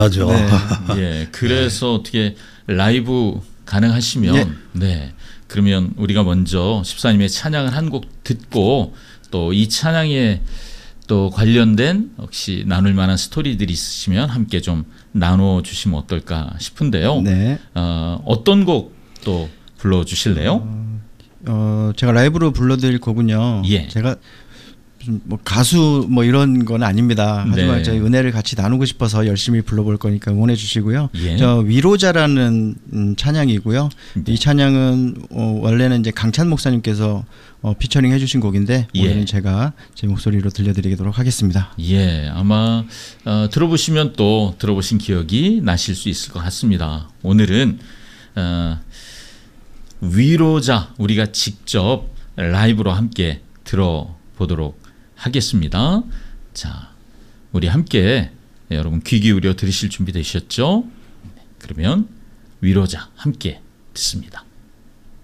맞아. 네. 예, 그래서 어떻게 라이브 가능하시면 예. 네, 그러면 우리가 먼저 집사님의 찬양을 한 곡 듣고 또 이 찬양에 또 관련된 혹시 나눌 만한 스토리들이 있으시면 함께 좀 나눠 주시면 어떨까 싶은데요. 네. 어떤 곡 또 불러 주실래요? 제가 라이브로 불러드릴 곡은요. 예. 제가 뭐 가수 뭐 이런 건 아닙니다. 하지만 네. 저희 은혜를 같이 나누고 싶어서 열심히 불러볼 거니까 응원해 주시고요. 예. 저 위로자라는 찬양이고요. 네. 이 찬양은 원래는 이제 강찬 목사님께서 피처링 해주신 곡인데 예. 오늘은 제가 제 목소리로 들려드리도록 하겠습니다. 예, 아마 들어보시면 또 들어보신 기억이 나실 수 있을 것 같습니다. 오늘은 위로자 우리가 직접 라이브로 함께 들어보도록 하겠습니다. 자, 우리 함께 여러분 귀 기울여 들으실 준비 되셨죠? 그러면 위로자 함께 듣습니다.